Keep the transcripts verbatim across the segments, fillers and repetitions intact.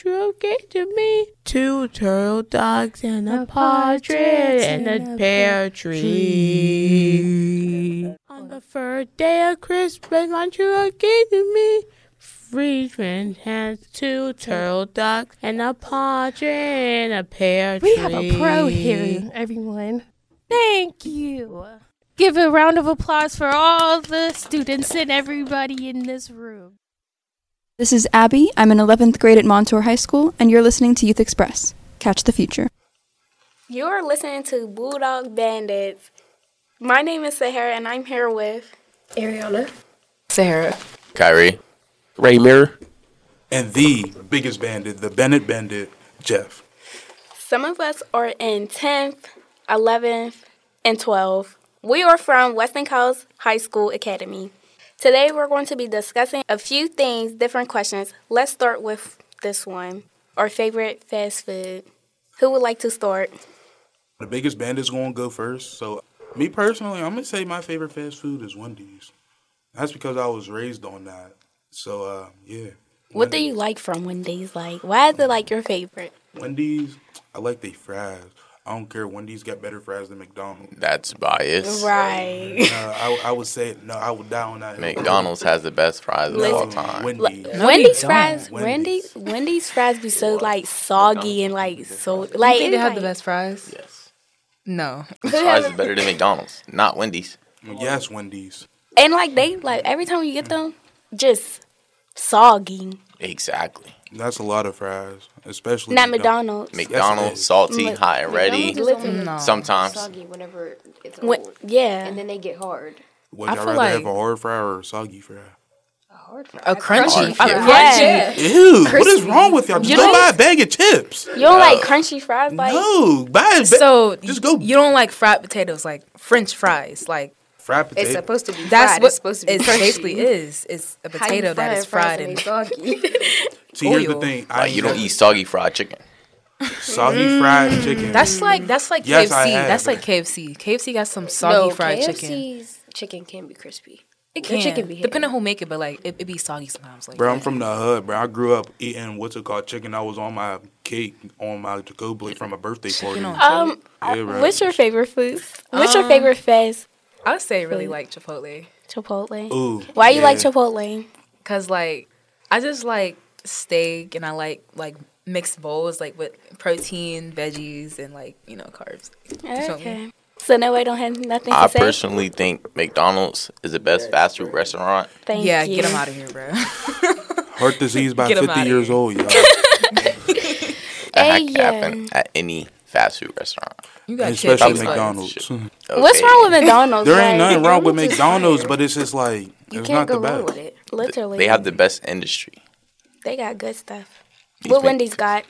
what you get to me. Two turtle dogs and a partridge and a pear tree. On the third day of Christmas, what you get to me. Three friends has two turtle dogs and a partridge and a pear tree. We have a pro here, everyone. Thank you. Give a round of applause for all the students and everybody in this room. This is Abby. I'm in eleventh grade at Montour High School, and you're listening to Youth Express. Catch the future. You're listening to Bulldog Bandits. My name is Sahara, and I'm here with Ariana, Sarah, Kyrie, Raymir, and the biggest bandit, the Bennett Bandit, Jeff. Some of us are in tenth, eleventh, and twelfth. We are from Weston Coast High School Academy. Today we're going to be discussing a few things, different questions. Let's start with this one. Our favorite fast food. Who would like to start? The biggest bandit's going to go first. So, me personally, I'm going to say my favorite fast food is Wendy's. That's because I was raised on that. So, uh, yeah. What Wendy's. Do you like from Wendy's? Like, why is it like your favorite? Wendy's, I like their fries. I don't care. Wendy's got better fries than McDonald's. That's biased. Right. uh, I, I would say, no, I would die on that. McDonald's has the best fries of all time. Wendy's. No, Wendy's fries, Wendy's, Wendy's fries be so, like, soggy and, like, so, like. You think they have like, the best fries? Yes. No. Fries is better than McDonald's, not Wendy's. Yes, Wendy's. And, like, they, like, every time you get them, just soggy. Exactly. That's a lot of fries, especially not McDonald's. McDonald's, salty, Mc- hot and ready. No. Sometimes. Soggy whenever it's old. When, yeah. And then they get hard. Would I y'all feel rather like have a hard fry or a soggy fry? A hard fry. A crunchy. Hard A fry. crunchy. Yeah. Ew, what is wrong with y'all? Just You go don't- buy a bag of chips. You don't like crunchy fries? Like, No, buy a bag. So just go. You don't like fried potatoes, like French fries, like Fried potato. It's supposed to be fried. that's what it's supposed to be it crunchy. basically is. It's a How you potato that fry is fries fried and in they soggy? See, here's the oil. thing. I Like, you don't eat soggy fried chicken. soggy fried chicken. That's like that's like Yes, K I F C. have. That's like K F C. K F C got some soggy no, fried chicken. K F C's chicken can be crispy. It Their can, chicken be depending on who make it, but like it, it be soggy sometimes. Like, Bro, I'm from the hood, bro. I grew up eating what's it called chicken. I was on my cake on my to-go plate from a birthday party. Chicken on um, Yeah, bro. what's your favorite food? What's your Um, favorite fast? I would say really like Chipotle, Chipotle. Ooh, Why you yeah. like Chipotle? cause like I just like steak and I like like mixed bowls like with protein, veggies, and like you know carbs. You feel me? Okay. So no, I don't have nothing to I say. personally think McDonald's is the best fast food restaurant. Thank yeah, you. get them out of here, bro. Heart disease by Get 'em fifty outta years here. old, y'all. That Hey, can yeah. happen at any fast food restaurant. You got Especially kids, like, McDonald's. Okay. What's wrong with McDonald's? There ain't Like, nothing wrong with McDonald's is McDonald's, fire. but it's just like You it's can't not go the wrong best. with it. Literally. They have the best industry. They got good stuff. These What Mc- Wendy's got?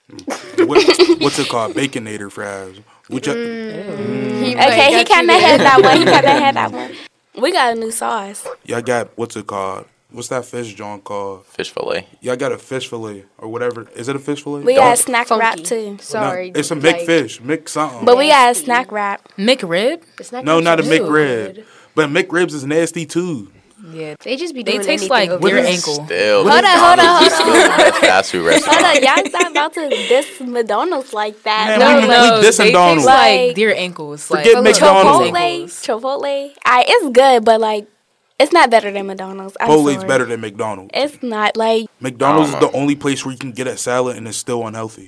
What, what's it called? Baconator fries. Which He Okay, he kind of had that one. He kind of had that one. We got a new sauce. y'all got what's it called? What's that fish John called? Fish fillet. Y'all got a fish fillet or whatever. Is it a fish fillet? We No, got a snack Funky. wrap too. Sorry. it's a like, McFish, Mc something. But we got a Nasty. snack wrap. McRib. It's not no, not a actually McRib. good. But McRibs is nasty too. Yeah, They just be they doing taste anything like over deer there. ankle. Still, Hold on, hold on, McDonald's is hold still the best fast food Hold restaurant. on, y'all not about to diss McDonald's like that. Man, No, we- no, we they dissing taste Donald. like Like- deer ankles. Like, Forget McDonald's. Chipotle, ankles. Chipotle. I, it's good, but like, it's not better than McDonald's. I'm Chipotle's sorry. better than McDonald's. It's not like McDonald's is I don't the only place where you can get a salad and it's still unhealthy.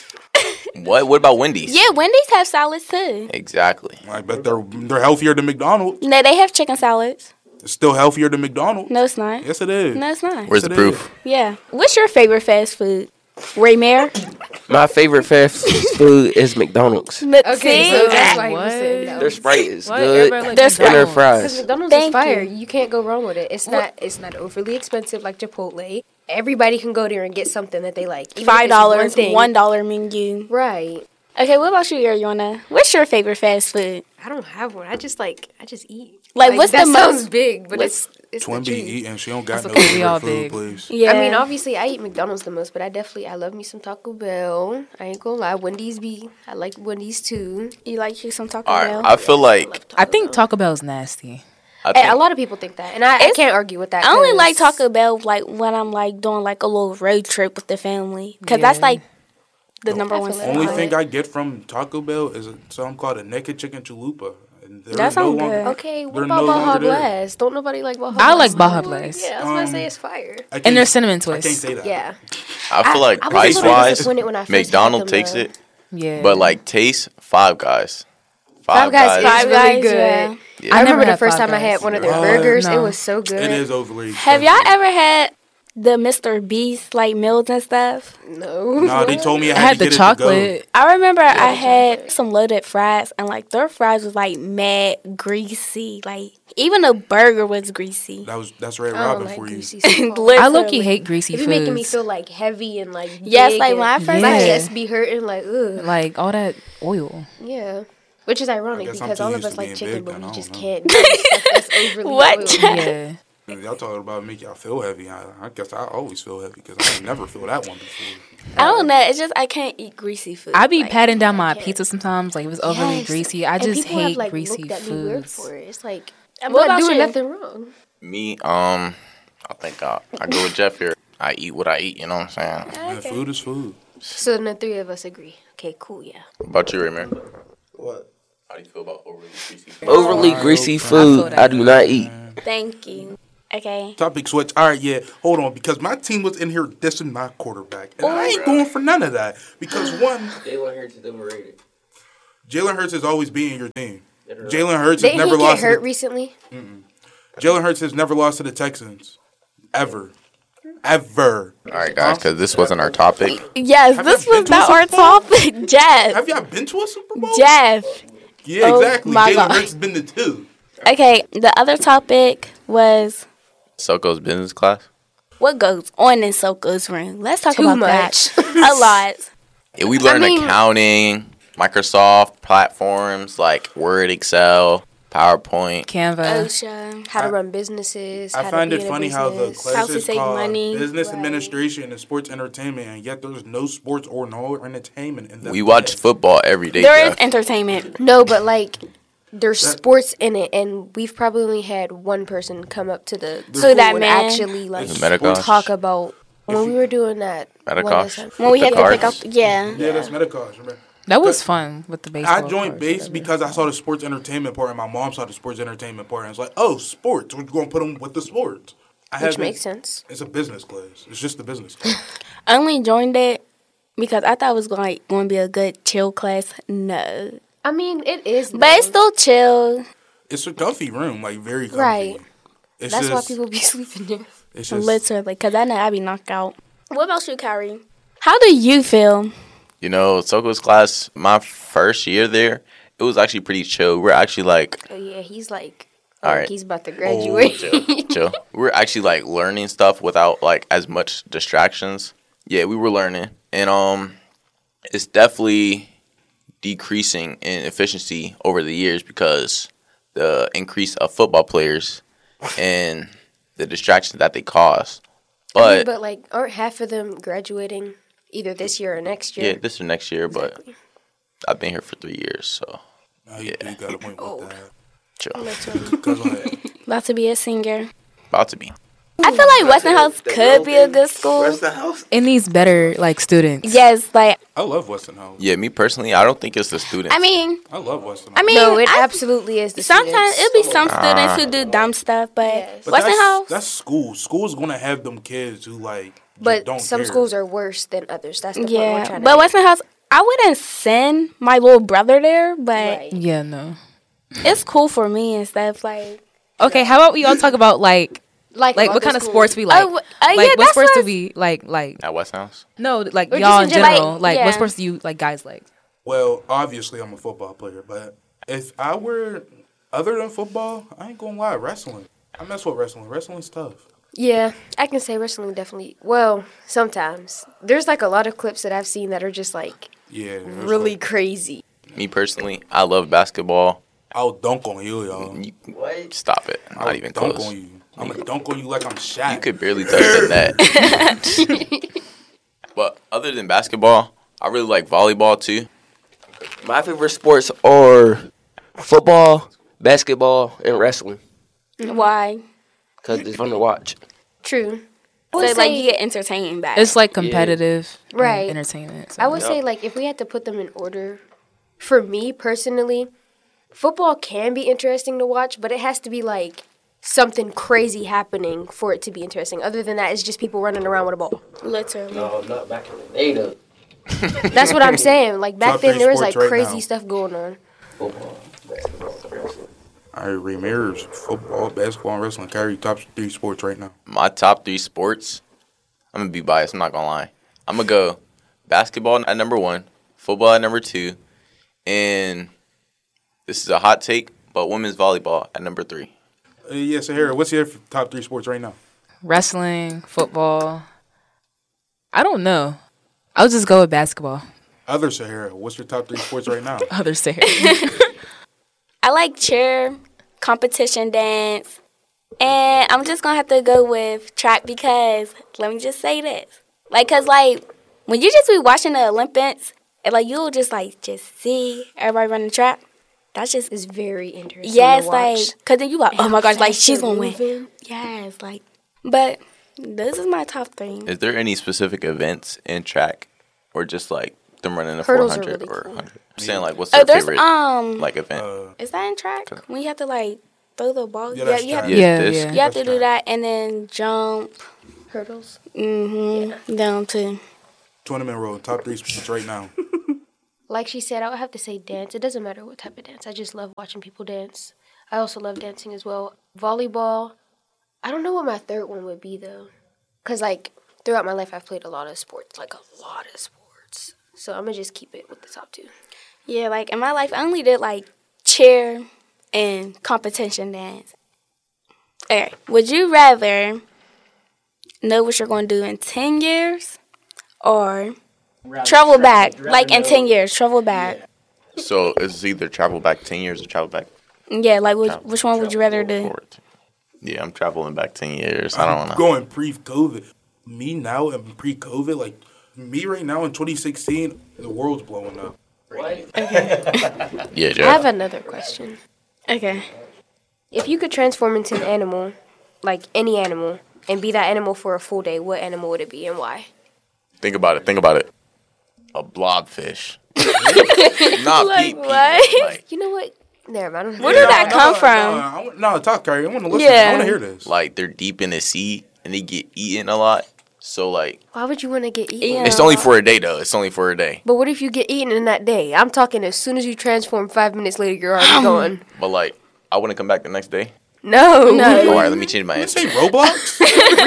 What? What about Wendy's? yeah. Wendy's have salads too. Exactly. I bet they're they're healthier than McDonald's. No, they have chicken salads. It's still healthier than McDonald's. No, it's not. Yes, it is. No, it's not. Where's the It proof? Yeah. What's your favorite fast food? Raymare? My favorite fast food is McDonald's. Okay, See? so that's why What? you said no. Their Sprite is What? good. Everybody like There's And their McDonald's. Because fries. McDonald's Thank is fire. you. You. can't go wrong with it. It's not. It's not overly expensive like Chipotle. Everybody can go there and get something that they like. Even if Five it's one dollars, thing. one dollar menu. Right. Okay, what about you, Ariana? What's your favorite fast food? I don't have one. I just like. I just eat. Like, what's that the sounds most- big, but what's- it's it's Twin the be truth. eating. She don't got That's no okay, we all favorite food, big. please. Yeah. I mean, obviously, I eat McDonald's the most, but I definitely I love me some Taco Bell. I ain't gonna lie, Wendy's be I like Wendy's too. You like you some Taco All right. Bell? I feel like I think Taco Bell's nasty. I And think a lot of people think that, and I, I It's- can't argue with that. I only 'cause- like Taco Bell like when I'm like doing like a little road trip with the family, cause that's Yeah. like the number I one. feel The that. only spot. thing I get from Taco Bell is a, something called a naked chicken chalupa. And they're That no sound longer, good. Okay, what they're about no Baja longer there. Blast? Don't nobody like Baja I Blast? like Baja anymore? Blast. Yeah, I was gonna Um, say it's fire. I And can't- their cinnamon I can't twist. say that. Yeah. I feel like I was price a little wise, disappointed when I first McDonald's had them, takes though. it, Yeah. but like taste, Five Guys. Five Guys is Five really Guys, good. yeah. Yeah. I I never remember the had first Five time I had Guys. one of their Uh, burgers. no. It was so good. It is overly Have y'all expensive. ever had the Mister Beast like meals and stuff? No. Nah, they told me I I had, had to the get chocolate. I remember I had some loaded fries, and like their fries was like mad greasy. Like even the burger was greasy. it to go. That was that's Red I don't Robin like for you. greasy stuff. Literally. I low key hate greasy It be foods. making me feel like heavy and like Yes, big like and when I first my Yeah. chest be hurting like ugh. like all that oil. Yeah. Which is ironic I guess I'm because too all of used us to like being chicken, big but then, we I just don't can't do stuff that's overly What? oily. Yeah. Y'all talking about make y'all feel heavy. I, I guess I always feel heavy because I ain't never feel that one before. I don't know. It's just I can't eat greasy food. I be Like, patting down I my can't. pizza sometimes. Like, if it's overly Yes. greasy. I And just people hate have, like, greasy looked at me weird foods. for it. It's like I'm What not about doing you? nothing wrong. Me, um, I think I, I go with Jeff here. I eat what I eat. You know what I'm saying? Man, food is food. So then the three of us agree. Okay, cool, yeah. What about you, Ramir? What? How do you feel about overly greasy food? Overly greasy feel food, that. I do not eat. Thank you. Okay. Topic switch. All right, yeah. Hold on, because my team was in here dissing my quarterback, and I ain't going for none of that. Because one, Jalen Hurts is overrated. Jalen Hurts has always been your team. Jalen Hurts has Didn't never he get lost. hurt To recently? the, Jalen Hurts has never lost to the Texans, ever, ever. All right, guys, because this wasn't our topic. Yes, Have this y'all been was to a not our Super Bowl? topic. Jeff. Have y'all been to a Super Bowl? Jeff. Yeah, Oh, exactly. my Jalen God. Hurts has been the two. Okay, the other topic was Soko's business class. what goes on in Soko's room. Let's talk Too about much. that. A lot. Yeah, we learned mean- accounting, Microsoft platforms like Word, Excel, PowerPoint. Canva. OSHA. How to I- run businesses. I how find to it be in a funny how the business. class How to is save called money. business Right. administration and sports entertainment, and yet there's no sports or no entertainment in that. We watch class. football every day. There is Jeff. entertainment. No, but like there's That- sports in it, and we've probably only had one person come up to the Who school that and man? actually like It's Medicosh? talk about when we were doing that. what Medicosh? is it? When we With had the to pick up, cards? yeah. Yeah, that's Medicosh. Remember? That was fun with the baseball. I joined cards, base whatever. because I saw the sports entertainment part, and my mom saw the sports entertainment part, and it's like, oh, sports. We're going to put them with the sports. I Which haven't- makes sense. It's a business class. It's just a business class. I only joined it because I thought it was going like, going to be a good chill class. No. I mean, it is, But it's though. still chill. It's a comfy room, like very comfy. Right. It's That's why just, people be sleeping there. It's just, Literally. Because I know I be knocked out. What about you, Kyrie? How do you feel? You know, Soko's class, my first year there, it was actually pretty chill. We're actually like, Oh yeah, he's like, All like right. he's about to Oh, graduate. chill, chill. We're actually like learning stuff without like as much distractions. Yeah, we were learning, and um, it's definitely decreasing in efficiency over the years because the increase of football players and the distractions that they cause. I mean, But, but like, aren't half of them graduating either this year or next year? yeah, this is next year. But I've been here for three years, so Now you, Yeah. you got a point Oh. with that. chill. Literally. Because like, About to be a singer. About to be. I feel like Westinghouse could be a good school. It needs better like students. Yes, like, I love Weston House. Yeah, me personally, I don't think it's the students. I mean, I love Weston. I mean, No, it I- absolutely is. The sometimes students. it'll be some Ah. students who do dumb stuff, but Yes. But Westinghouse, that's, that's school. School's gonna have them kids who like. just But don't some care. schools are worse than others. That's the point we're yeah. trying to But make. Westinghouse, I wouldn't send my little brother there, but Right. Yeah, no. it's cool for me and stuff. Like, Okay, how about we all talk about like Like, like about what the kind of school. sports we like? oh, uh, like yeah, what that's sports do what we like like At Westinghouse? no, like Or y'all just in in general, general. Like yeah. what sports do you like guys like? Well, obviously I'm a football player, but if I were other than football, I ain't gonna lie, wrestling. I mess with wrestling. Wrestling's tough. Yeah, I can say wrestling definitely. Well, sometimes there's like a lot of clips that I've seen that are just like Yeah. there's really like- crazy. Me personally, I love basketball. I'll dunk on you, y'all. You, stop it. I'll Not even dunk close. on you. I'm gonna dunk on you like I'm Shaq. You could barely touch the net. But other than basketball, I really like volleyball too. My favorite sports are football, basketball, and wrestling. Why? Because it's fun to watch. True. I So would like say- you get entertained by It's it. like competitive and Right. entertainment. so- I would say, like, if we had to put them in order, for me personally, football can be interesting to watch, but it has to be, like, something crazy happening for it to be interesting. Other than that, it's just people running around with a ball. Literally. No, not back in the day, though. That's what I'm saying. Like, back Top then, three there was, like, sports right crazy now. stuff going on. Football, basketball, wrestling. All right, Ramirez, football, basketball, and wrestling. Carry top three sports right now. My top three sports, I'm going to be biased. I'm not going to lie. I'm going to go basketball at number one, football at number two, and this is a hot take, but women's volleyball at number three. Uh, yeah, Sahara, what's your f- top three sports right now? Wrestling, football. I don't know. I'll just go with basketball. Other Sahara, what's your top three sports right now? Other say. I like cheer, competition dance, and I'm just gonna have to go with track because let me just say this, like, cause like when you just be watching the Olympics and like you'll just like just see everybody running track. That's just It's very interesting yes, to like, watch. cause then you like, oh my gosh, like she's Faster gonna win. moving. Yes, like, but this is my top three. Is there any specific events in track or just like them running a Hurdles are four hundred really or cool. one hundred? I'm saying like what's Oh, their there's favorite um, like event? Uh, is that in track when you have to like throw the ball? Yeah, Yeah, that's you have track. to, yeah, Yeah, this. yeah. you have to That's do track. that and then jump. Hurdles. Mm-hmm. Down to. Tournament road, top three sports right now. Like she said, I would have to say dance. It doesn't matter what type of dance. I just love watching people dance. I also love dancing as well. Volleyball. I don't know what my third one would be, though. Because, like, throughout my life, I've played a lot of sports. Like, a lot of sports. So I'm going to just keep it with the top two. Yeah, like in my life, I only did like cheer and competition dance. Okay, would you rather know what you're going to do in ten years or travel back? Like in ten years, travel back. So it's either travel back ten years or travel back Yeah, like which, Travel- which one would you rather do? forward. Yeah, I'm traveling back ten years. I don't I'm know. going pre-COVID. Me now and pre-COVID, like me right now in twenty sixteen, the world's blowing up. Yeah, Joe. I have another question. Okay. If you could transform into an animal, like any animal, and be that animal for a full day, what animal would it be and why? Think about it. Think about it. A blobfish. Not Like Pete, Pete, what? Like, You know what? Never mind. I don't Where know. did that come from? No, I want- no, talk, Kyrie. I want to listen. Yeah. I want to hear this. like they're deep in the sea and they get eaten a lot. So like, Why would you want to get eaten? Yeah. it's only for a day though. It's only for a day. But what if you get eaten in that day? I'm talking as soon as you transform, five minutes later, you're already gone. But like, I wouldn't come back the next day. No. No. All right, let me change my You answer. say Roblox?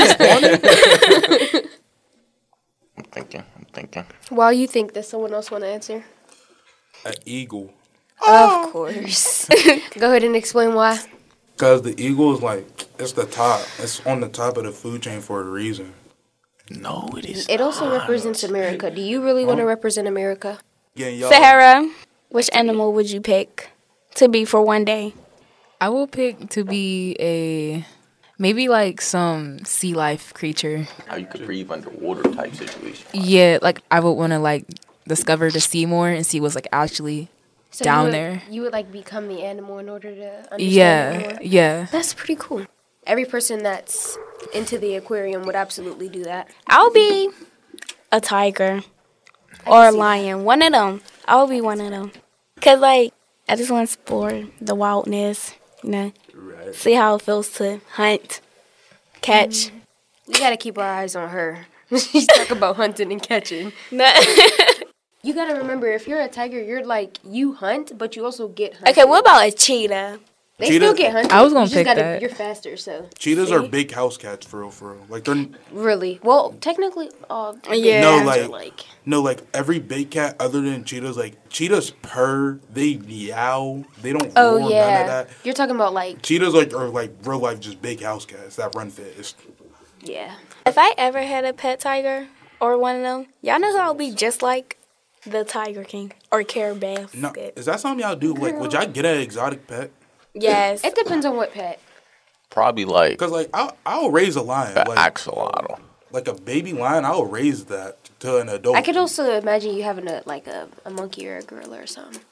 I'm thinking. I'm thinking. While you think, does someone else want to answer? An eagle. Of course. Go ahead and explain why. Because the eagle is like, it's the top. It's on the top of the food chain for a reason. No, it is. It also represents America. Do you really want to represent America? Yeah, y'all. Sahara, which animal would you pick to be for one day? I will pick to be a maybe like some sea life creature. How you could breathe underwater type situation. Yeah, like I would want to like discover the sea more and see what's like actually So down you would, there. You would like become the animal in order to understand it Yeah, more? yeah. That's pretty cool. Every person that's into the aquarium would absolutely do that. I'll be a tiger or a lion. One of them. I'll be one of them. Cause like I just want to explore the wildness. You know, see how it feels to hunt, catch. We gotta keep our eyes on her. She's talking about hunting and catching. You gotta remember, if you're a tiger, you're like, you hunt, but you also get hunted. Okay, what about a cheetah? They Cheetah- still get hunted. I was gonna You just pick gotta, that. You're faster, so. Cheetahs are big house cats for real, for real. Like they're Really? Well, technically, uh, big Yeah. No, cats like- are like. no, like every big cat other than cheetahs. Like cheetahs purr, they meow, they don't Oh, roar, yeah. none of that. You're talking about, like, Cheetahs like are like real life just big house cats that run fast. yeah. If I ever had a pet tiger or one of them, y'all know who I'll be just like the Tiger King or Caribou. No, is that something y'all do? Like, would y'all get an exotic pet? Yes. It depends on what pet. Probably like Cause like I'll, I'll raise a lion, an like axolotl. like a baby lion. I'll raise that to an adult. I could also imagine you having a like a, a monkey or a gorilla or something.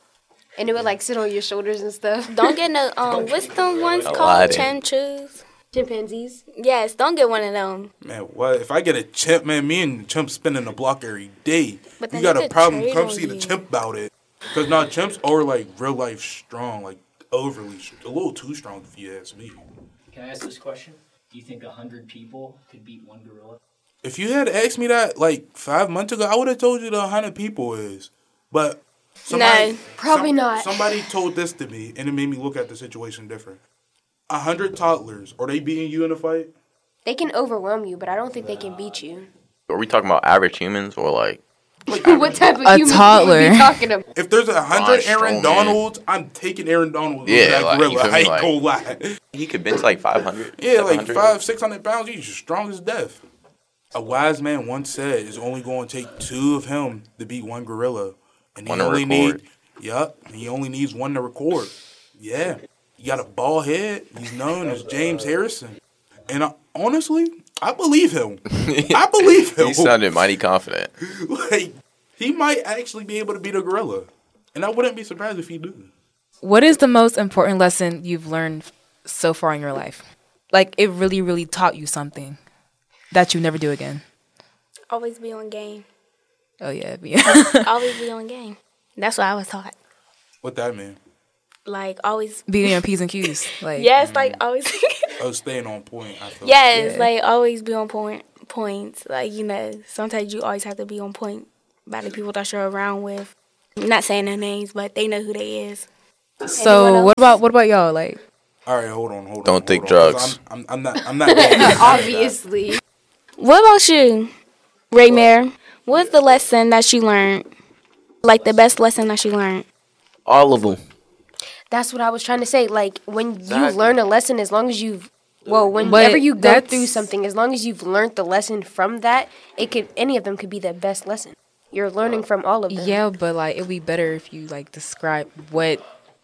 And it would like sit on your shoulders and stuff. Don't get no, um, what's them ones Aladdin. called? Chinchus? Chimpanzees. Yes, don't get one of them. Man, what if I get a chimp? Man, me and chimp spinning the block every day. But You then got they a could problem? trade Come on see the you. chimp about it. Cause now chimps are like real life strong, like overly, a little too strong if you ask me. Can I ask this question? Do you think a hundred people could beat one gorilla? If you had asked me that like five months ago, I would have told you the hundred people is. But somebody, No, probably not. Somebody told this to me, and it made me look at the situation different. A hundred toddlers, are they beating you in a fight? They can overwhelm you, but I don't think they can beat you. Are we talking about average humans or like? What type of A human toddler. are we talking about? If there's a hundred Braun Aaron Strowman. Donalds, I'm taking Aaron Donalds Yeah, over that like, you gorilla. feel I me, ain't like- gonna lie. He could bench like five hundred. Yeah, like five, six hundred pounds. He's strong as death. A wise man once said, "It's only going to take two of him to beat one gorilla, and he One to only record. need, yup, he only needs one to record." Yeah, he got a bald head. He's known as James Harrison, and I, honestly, I believe him. I believe him. He sounded mighty confident. Like he might actually be able to beat a gorilla, and I wouldn't be surprised if he do. What is the most important lesson you've learned so far in your life? Like, it really, really taught you something that you never do again. always be on game. Oh, yeah. yeah. Always be on game. That's what I was taught. What that mean? Like, always. Being on P's and Q's. Like, Yes, like, always. Oh, staying on point. I feel Yes, Yeah. like, always be on point. Points. Like, you know, sometimes you always have to be on point by the people that you're around with. I'm not saying their names, but they know who they is. Anyone So, else? what about what about y'all? Like, All right, hold on, hold on. Don't hold take on, drugs. 'cause I'm, I'm, I'm not. I'm not. Gonna do that. Obviously. What about you, Raymare? What's the lesson that you learned? Like, the best lesson that you learned? All of them. That's what I was trying to say. Like, when you Exactly. learn a lesson, as long as you've, well, whenever But you go that's- through something, as long as you've learned the lesson from that, it could, any of them could be the best lesson. You're learning from all of them. yeah, but like, it'd be better if you like describe what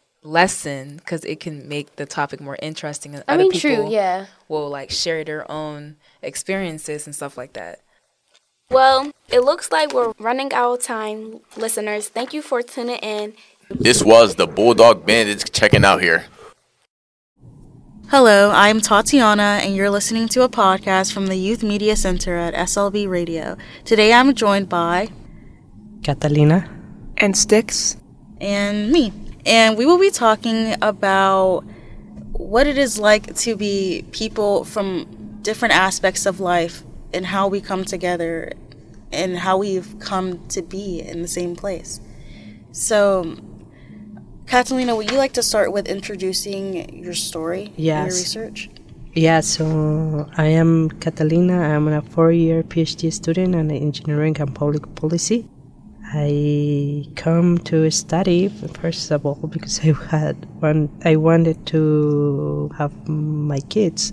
lesson, because it can make the topic more interesting. And I other mean, people true, yeah. will like share their own experiences and stuff like that. Well, it looks like we're running out of time, listeners. Thank you for tuning in. This was the Bulldog Bandits checking out here. Hello, I'm Tatiana, and you're listening to a podcast from the Youth Media Center at S L B Radio. Today I'm joined by Catalina and Sticks and me. And we will be talking about what it is like to be people from different aspects of life and how we come together and how we've come to be in the same place. So, Catalina, would you like to start with introducing your story and your Yes. research? Yeah, so I am Catalina. I'm a four-year PhD student in engineering and public policy. I come to study first of all because I had one. I wanted to have my kids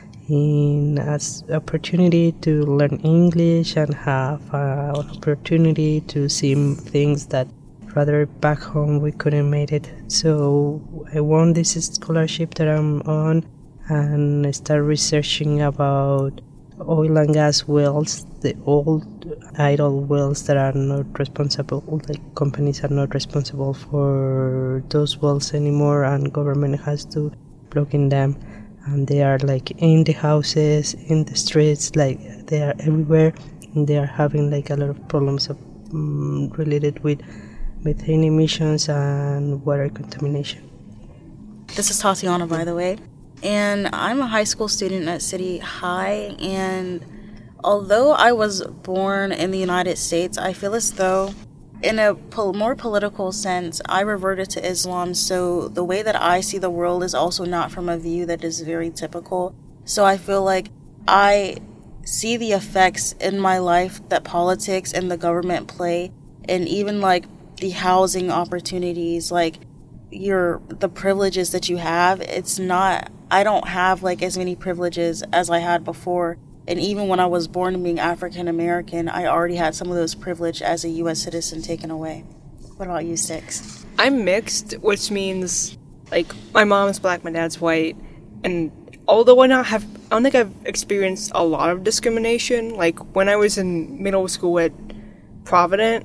in as opportunity to learn English and have uh, an opportunity to see things that rather back home we couldn't make it. So I won this scholarship that I'm on and I started researching about oil and gas wells, the old idle wells that are not responsible, like companies are not responsible for those wells anymore, and government has to block in them, and they are like in the houses, in the streets, like they are everywhere, and they are having like a lot of problems of, um, related with methane emissions and water contamination. This is Tatiana, by the way. And I'm a high school student at City High, and although I was born in the United States, I feel as though in a pol- more political sense, I reverted to Islam, so the way that I see the world is also not from a view that is very typical. So I feel like I see the effects in my life that politics and the government play, and even like the housing opportunities, like your the privileges that you have. It's not, I don't have like as many privileges as I had before. And even when I was born being African American, I already had some of those privilege as a U S citizen taken away. What about you, Six? I'm mixed, which means like my mom's black, my dad's white, and although I not have, I don't think I've experienced a lot of discrimination. Like when I was in middle school at Provident,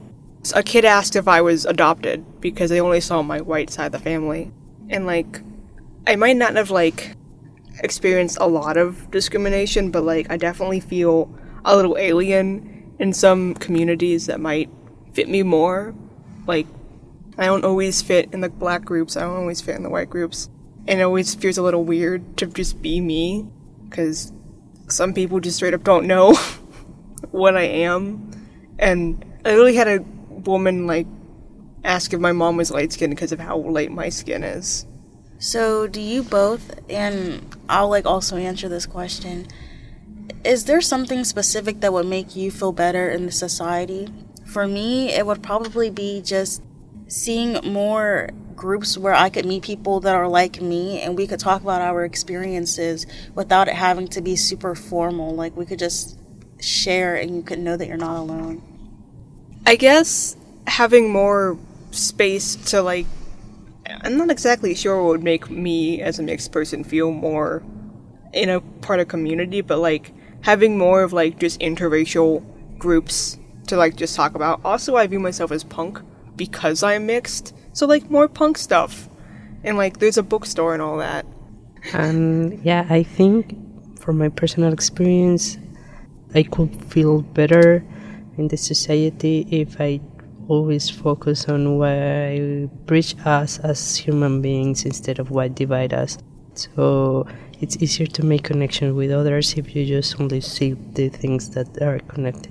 a kid asked if I was adopted because they only saw my white side of the family. And, like, I might not have, like, experienced a lot of discrimination, but, like, I definitely feel a little alien in some communities that might fit me more. Like, I don't always fit in the black groups, I don't always fit in the white groups. And it always feels a little weird to just be me, because some people just straight up don't know what I am. And I literally had a woman, like, ask if my mom was light-skinned because of how light my skin is. So, do you both, and I'll, like, also answer this question, is there something specific that would make you feel better in the society? For me, it would probably be just seeing more groups where I could meet people that are like me and we could talk about our experiences without it having to be super formal. Like, we could just share and you could know that you're not alone. I guess having more space to, like, I'm not exactly sure what would make me as a mixed person feel more in a part of community, but, like, having more of, like, just interracial groups to, like, just talk about. Also, I view myself as punk because I'm mixed, so, like, more punk stuff. And, like, there's a bookstore and all that. And, yeah, I think, from my personal experience, I could feel better in the society if I always focus on what bridge us as human beings instead of what divide us. So it's easier to make connection with others if you just only see the things that are connected.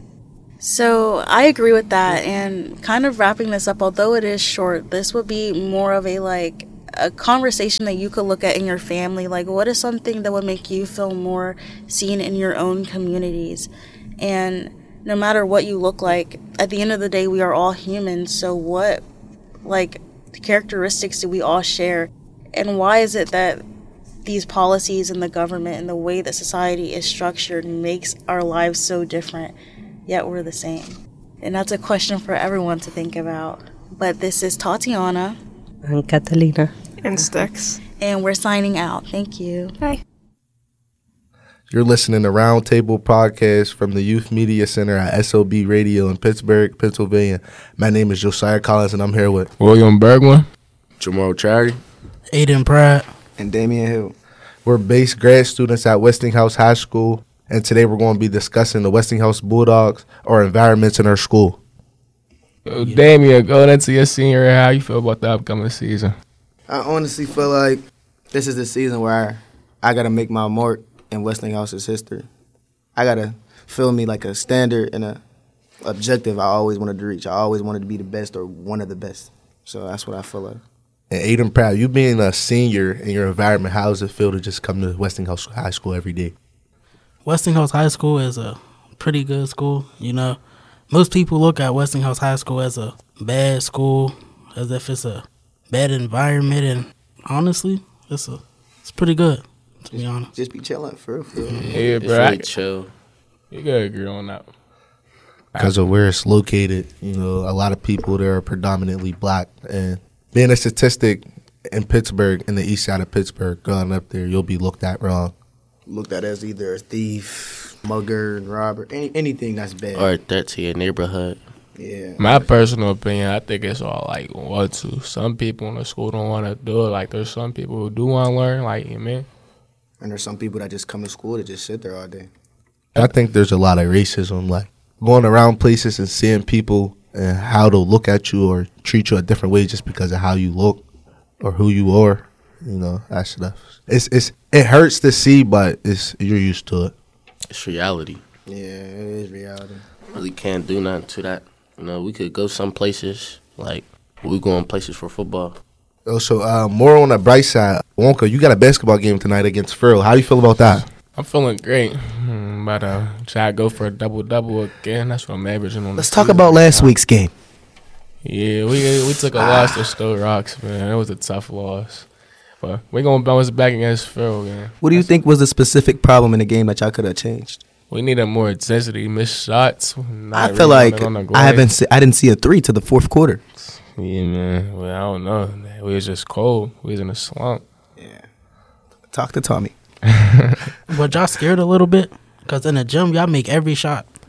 So I agree with that, and kind of wrapping this up, although it is short, this would be more of a like a conversation that you could look at in your family. Like, what is something that would make you feel more seen in your own communities? And no matter what you look like, at the end of the day, we are all humans. So what, like, characteristics do we all share? And why is it that these policies and the government and the way that society is structured makes our lives so different, yet we're the same? And that's a question for everyone to think about. But this is Tatiana. And Catalina. And Stex. And we're signing out. Thank you. Bye. You're listening to Roundtable Podcast from the Youth Media Center at S O B Radio in Pittsburgh, Pennsylvania. My name is Josiah Collins, and I'm here with William Bergman, Jamal Charity, Aiden Pratt, and Damian Hill. We're base grad students at Westinghouse High School, and today we're going to be discussing the Westinghouse Bulldogs, or environments in our school. Yo, Damian, going into your senior year, how you feel about the upcoming season? I honestly feel like this is the season where I, I got to make my mark in Westinghouse's history. I got to feel me like a standard and a objective I always wanted to reach. I always wanted to be the best or one of the best. So that's what I feel like. And Aiden Pratt, you being a senior in your environment, how does it feel to just come to Westinghouse High School every day? Westinghouse High School is a pretty good school. You know, most people look at Westinghouse High School as a bad school, as if it's a bad environment, and honestly, it's a it's pretty good. To be honest, just be chilling for real. For real. Yeah, it's bro. really chill. You gotta agree on that. Because of where it's located, you know, a lot of people there are predominantly black. And being a statistic in Pittsburgh, in the east side of Pittsburgh, going up there, you'll be looked at wrong. Looked at as either a thief, mugger, robber, any, anything that's bad. Or a threat to your neighborhood. Yeah. My personal opinion, I think it's all like what to. Some people in the school don't want to do it. Like, there's some people who do want to learn, like, you mean? And there's some people that just come to school to just sit there all day. I think there's a lot of racism, like going around places and seeing people and how they'll look at you or treat you a different way just because of how you look or who you are. You know, that stuff. It's it's it hurts to see, but it's you're used to it. It's reality. Yeah, it is reality. Really can't do nothing to that. You know, we could go some places, like we going places for football. Also, uh, more on the bright side, Wonka, you got a basketball game tonight against Furl. How do you feel about that? I'm feeling great. I'm about to try to go for a double-double again. That's what I'm averaging on. Let's talk about last week's game. Yeah, we we took a loss to Stowe Rocks, man. It was a tough loss. But we're going to bounce back against Furl again. What do you think was the specific problem in the game that y'all could have changed? We needed more intensity, missed shots. I feel like I haven't see, I didn't see a three to the fourth quarter. Yeah, man. Well, I don't know. We was just cold. We was in a slump. Yeah. Talk to Tommy. But y'all scared a little bit? Because in the gym, y'all make every shot.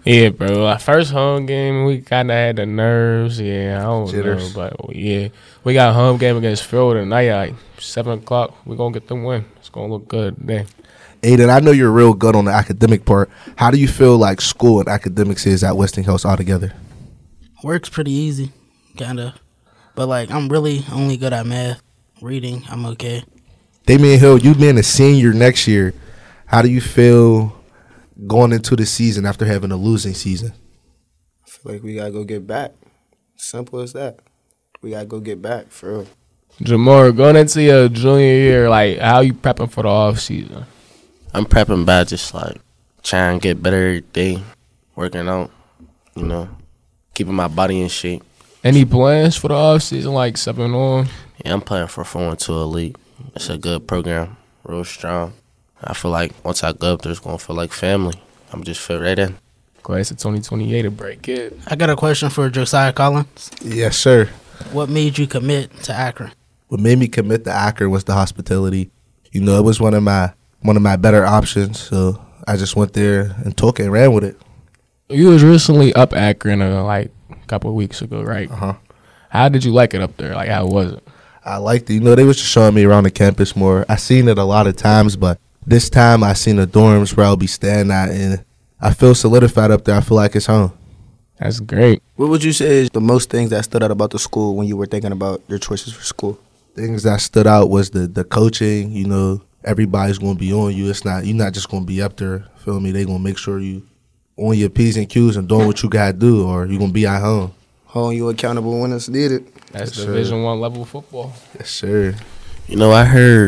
Yeah, bro. Our first home game, we kind of had the nerves. Yeah, I don't Jitters. know, but yeah, we got a home game against Phil tonight, like seven o'clock. We gonna get the win. It's gonna look good today. Aiden, I know you're real good on the academic part. How do you feel like school and academics is at Westinghouse altogether? Work's pretty easy, kind of. But, like, I'm really only good at math. Reading, I'm okay. Damian Hill, you being a senior next year, how do you feel going into the season after having a losing season? I feel like we got to go get back. Simple as that. We got to go get back, for real. Jamar, going into your junior year, like, how you prepping for the off season? I'm prepping by just like trying to get better every day, working out, you know, keeping my body in shape. Any plans for the off season, like seven on? Yeah, I'm playing for four one two Elite. It's a good program, real strong. I feel like once I go up there, it's gonna feel like family. I'm just fit right in. Class of twenty twenty-eight to break it. I got a question for Josiah Collins. Yes, sir. What made you commit to Akron? What made me commit to Akron was the hospitality. You know, it was one of my one of my better options, so I just went there and took it and ran with it. You was recently up Akron uh, like a couple of weeks ago, right? Uh-huh. How did you like it up there? Like, how was it? I liked it. You know, they was just showing me around the campus more. I seen it a lot of times, but this time I seen the dorms where I'll be staying at, and I feel solidified up there. I feel like it's home. That's great. What would you say is the most things that stood out about the school when you were thinking about your choices for school? Things that stood out was the, the coaching, you know. Everybody's going to be on you. It's not, you're not just going to be up there, feel me? They're going to make sure you on your P's and Q's and doing what you got to do, or you're going to be at home. Holding you accountable when it's needed. That's Yes, Division sir. One level football. Yes, sir. You know, I heard